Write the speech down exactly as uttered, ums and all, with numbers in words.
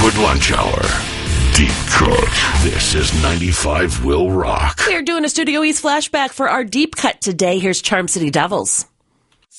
Liquid Lunch Hour. Deep Cut. This is ninety-five Will Rock. We're doing a Studio East flashback for our Deep Cut today. Here's Charm City Devils.